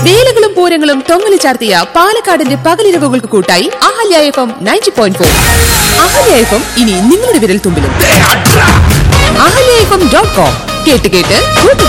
വേലകളും പൂരങ്ങളും തൊങ്ങലി ചാർത്തിയ പാലക്കാടിന്റെ പകലിരവുകൾക്ക് കൂട്ടായി അഹല്യ FM 90.4. അഹല്യ FM ഇനി നിങ്ങളുടെ വിരൽ തുമ്പിലും. ahlyafm.com കേട്ട് കേട്ട്